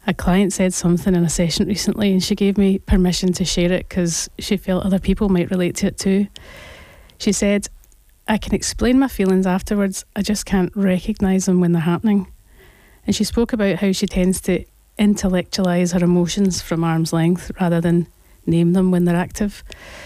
A client said something in a session recently and she gave me permission to share it because she felt other people might relate to it too. She said, I can explain my feelings afterwards, I just can't recognise them when they're happening. And she spoke about how she tends to intellectualise her emotions from arm's length rather than name them when they're active.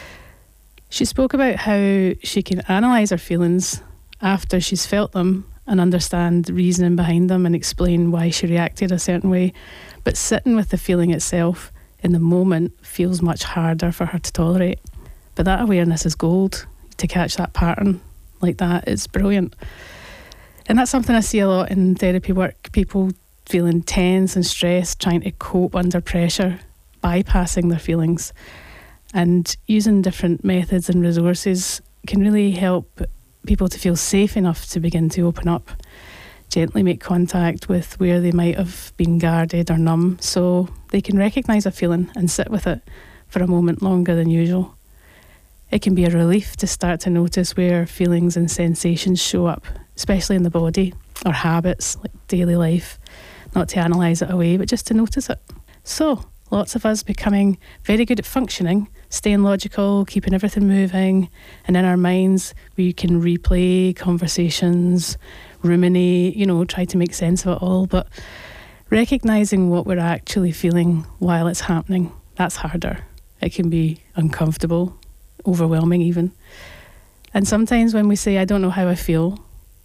She spoke about how she can analyse her feelings after she's felt them and understand the reasoning behind them and explain why she reacted a certain way. But sitting with the feeling itself in the moment feels much harder for her to tolerate. But that awareness is gold. To catch that pattern like that is brilliant. And that's something I see a lot in therapy work. People feeling tense and stressed, trying to cope under pressure, bypassing their feelings. And using different methods and resources can really help people to feel safe enough to begin to open up, gently make contact with where they might have been guarded or numb, so they can recognise a feeling and sit with it for a moment longer than usual. It can be a relief to start to notice where feelings and sensations show up, especially in the body or habits like daily life, not to analyse it away, but just to notice it. So, lots of us becoming very good at functioning, staying logical, keeping everything moving, and in our minds we can replay conversations, ruminate, try to make sense of it all, but recognising what we're actually feeling while it's happening, that's harder. It can be uncomfortable, overwhelming even. And sometimes when we say, I don't know how I feel,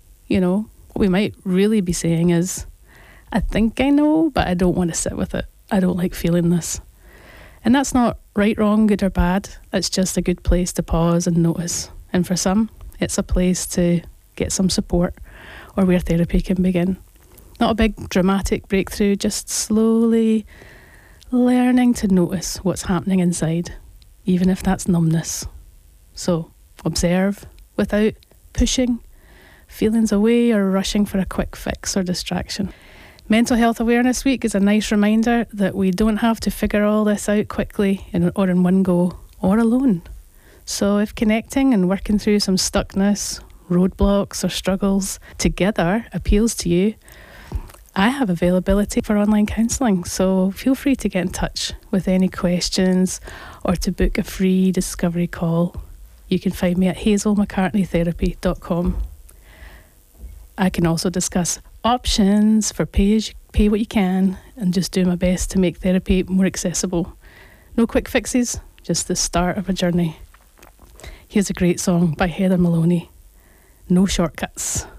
what we might really be saying is, I think I know, but I don't want to sit with it. I don't like feeling this. And that's not right, wrong, good or bad. It's just a good place to pause and notice. And for some, it's a place to get some support or where therapy can begin. Not a big dramatic breakthrough, just slowly learning to notice what's happening inside, even if that's numbness. So observe without pushing feelings away or rushing for a quick fix or distraction. Mental Health Awareness Week is a nice reminder that we don't have to figure all this out quickly or in one go or alone. So if connecting and working through some stuckness, roadblocks or struggles together appeals to you, I have availability for online counselling, so feel free to get in touch with any questions or to book a free discovery call. You can find me at hazelmccartneytherapy.com. I can also discuss options for pay what you can and just do my best to make therapy more accessible. No quick fixes, just the start of a journey. Here's a great song by Heather Maloney, No Shortcuts.